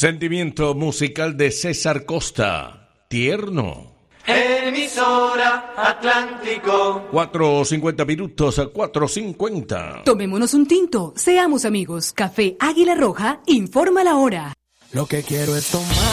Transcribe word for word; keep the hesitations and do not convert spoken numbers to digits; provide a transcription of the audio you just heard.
Sentimiento musical de César Costa, Tierno. Emisora Atlántico. cuatro cincuenta minutos a cuatro cincuenta. Tomémonos un tinto, seamos amigos. Café Águila Roja informa la hora. Lo que quiero es tomar